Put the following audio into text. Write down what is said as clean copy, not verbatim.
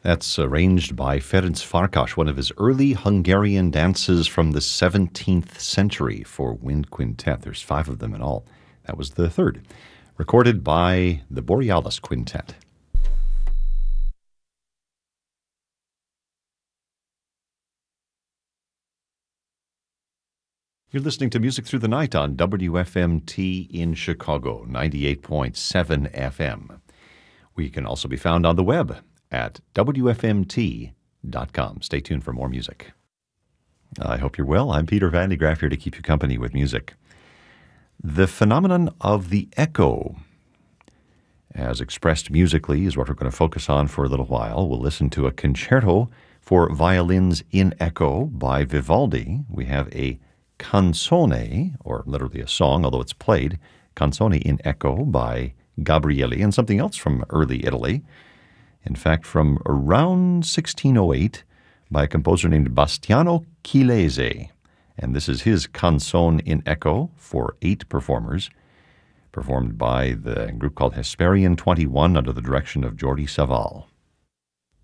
That's arranged by Ferenc Farkas, one of his early Hungarian dances from the 17th century for wind quintet. There's 5 of them in all. That was the third, recorded by the Borealis Quintet. You're listening to Music Through the Night on WFMT in Chicago, 98.7 FM. We can also be found on the web at WFMT.com. Stay tuned for more music. I hope you're well. I'm Peter Van de Graaff here to keep you company with music. The phenomenon of the echo, as expressed musically, is what we're going to focus on for a little while. We'll listen to a concerto for violins in echo by Vivaldi. We have a canzone, or literally a song, although it's played, canzone in echo by Gabrieli, and something else from early Italy. In fact, from around 1608 by a composer named Bastiano Chilese. And this is his canzone in echo for 8 performers, performed by the group called Hesperian 21 under the direction of Jordi Savall.